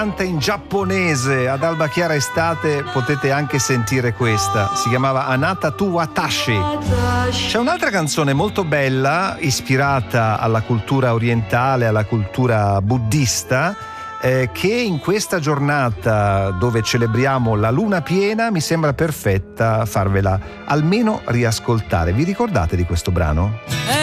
In giapponese ad alba chiara estate potete anche sentire questa, si chiamava Anata tu Watashi. C'è un'altra canzone molto bella ispirata alla cultura orientale, alla cultura buddista, che in questa giornata dove celebriamo la luna piena mi sembra perfetta farvela almeno riascoltare. Vi ricordate di questo brano?